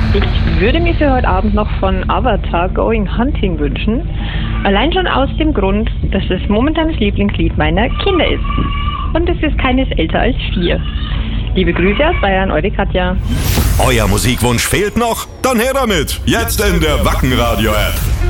Ich würde mir für heute Abend noch von Avatar Going Hunting wünschen. Allein schon aus dem Grund, dass es momentan das Lieblingslied meiner Kinder ist. Und es ist keines älter als 4. Liebe Grüße aus Bayern, eure Katja. Euer Musikwunsch fehlt noch? Dann her damit! Jetzt in der Wacken Radio App.